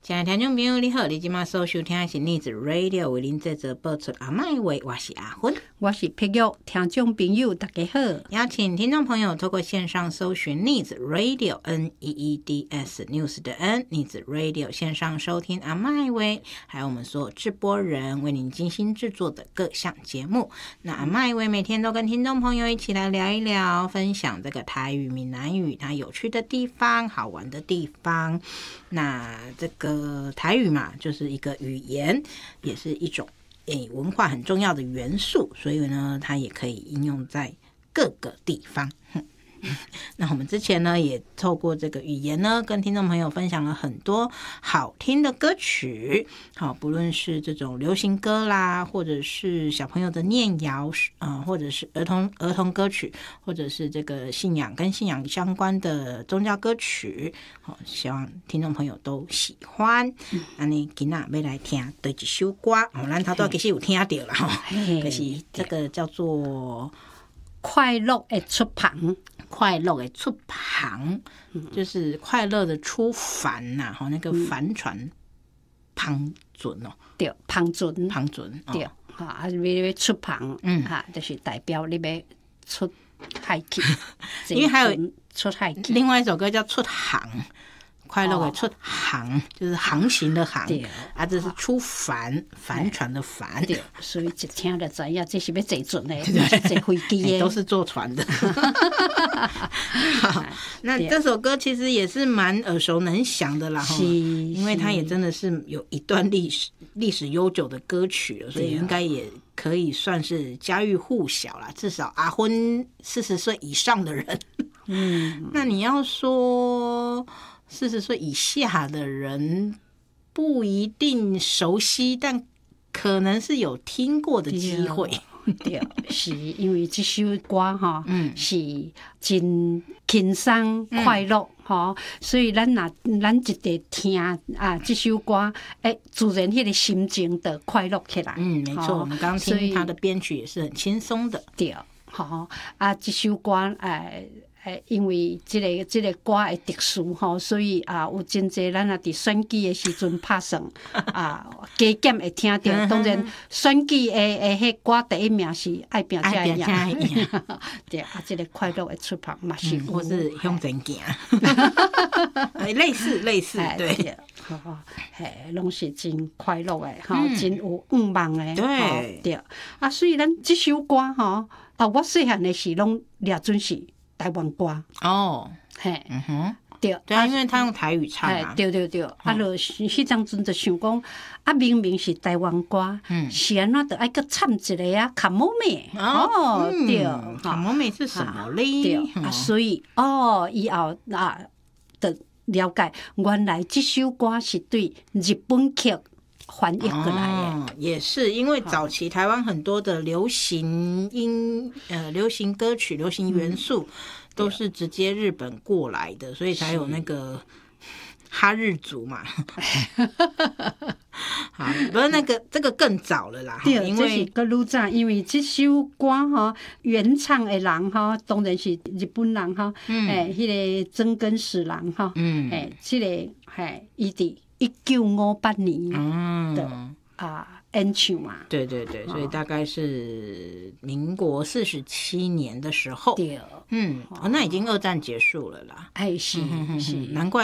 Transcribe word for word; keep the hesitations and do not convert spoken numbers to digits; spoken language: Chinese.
亲爱的听众朋友你好，你今麦所收听的是逆子 Radio 为您制作播出阿麦话，我是阿芬， 我是碧玉。听众朋友大家好， 邀请听众朋友透过线上搜寻逆子 Radio N E E D S News 的 N 逆子 Radio 线上收听阿麦话，还有我们所有制播人为您精心制作的各项节目。那阿麦话每天都跟听众朋友一起来聊一聊，分享这个台语、闽南语它有趣的地方、好玩的地方。那这个台语嘛，就是一个语言，也是一种诶文化很重要的元素，所以呢，它也可以应用在各个地方。那我们之前呢，也透过这个语言呢，跟听众朋友分享了很多好听的歌曲，好，不论是这种流行歌啦，或者是小朋友的念谣，呃，或者是儿童儿童歌曲，或者是这个信仰跟信仰相关的宗教歌曲，好，希望听众朋友都喜欢。那你今仔要来听对一首歌，哦，咱头都其实有听到了哈，可是这个叫做快乐的出旁。 快乐的出旁，就是快乐的出帆呐、啊，那个帆船旁准哦， 对，旁准， 旁准， 对，哈、哦，啊，你要出旁，嗯，哈，就是代表你要出海去， 因为还有出海去， 另外一首歌叫出航。快乐的出航、哦、就是航行的航，啊，这是出帆，帆船的帆， 对，所以一听就知道这是要坐船的，不是坐飞机的， 都是坐船的。好，那这首歌其实也是蛮耳熟能详的啦，因为它也真的是有一段历史历史悠久的歌曲了，所以应该也可以算是家喻户晓啦，至少阿婚四十岁以上的人，嗯，那你要说四十岁以下的人不一定熟悉，但可能是有听过的机会。 对，是因为这首歌哈，嗯，是真轻松快乐哈、嗯，所以咱若咱一直听啊这首歌，哎，自然迄个心情就快乐起来。 嗯，没错，我们刚听他的编曲也是很轻松的。 对，好啊，这首歌哎。诶，因为即、這个即、這个歌的特殊吼，所以啊，有真侪咱也伫选举的时阵拍算啊，加减会听到。当然，选举的的迄歌第一名是爱拼才会赢，对啊，即、這个快乐的出旁嘛是、嗯， 或是向前行，类似类似，对， 吼吼，嘿，拢是真快乐的吼、嗯，真有愿望的， 对对啊，所以咱即首歌吼，啊，我细汉的时拢掠准是台湾歌哦， 嘿， 嗯哼， 对， 对啊，因为他用台语唱啊， 对对对，嗯、啊，就迄当阵就想讲，啊，明明是台湾歌，嗯，是安怎着爱搁掺一个啊，卡莫妹，哦，嗯、对， 卡莫妹是什么嘞？ 对、嗯、啊，所以哦，以后啊，就了解，原来这首歌是对日本曲翻译过来的、哦， 也是因为早期台湾很多的流行音呃流行歌曲、流行元素都是直接日本过来的，所以才有那个哈日族嘛。好，不是那个这个更早了啦， 对， 因为这是更愈早，因为这首歌哈原唱的人哈当然是日本人哈，嗯，诶、欸，迄、那个曾根史郎哈，嗯，诶、欸，这个嘿，伊伫一九五八年的、嗯、啊演唱嘛， 对对对，所以大概是民国四十七年的时候， 对， 嗯，哦，那已经二战结束了啦， 哎，是、嗯、是， 难怪。